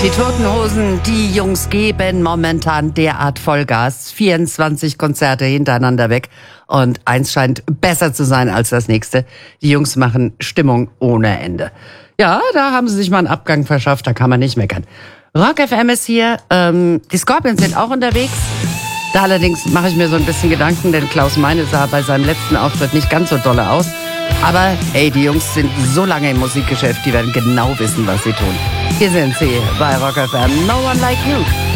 Die Toten Hosen, die Jungs geben momentan derart Vollgas. 24 Konzerte hintereinander weg. Und eins scheint besser zu sein als das nächste. Die Jungs machen Stimmung ohne Ende. Ja, da haben sie sich mal einen Abgang verschafft, da kann man nicht meckern. Rock FM ist hier, die Scorpions sind auch unterwegs. Da allerdings mache ich mir so ein bisschen Gedanken, denn Klaus Meine sah bei seinem letzten Auftritt nicht ganz so dolle aus. Aber hey, die Jungs sind so lange im Musikgeschäft, die werden genau wissen, was sie tun. Hier sind sie bei Rock FM, No One Like You.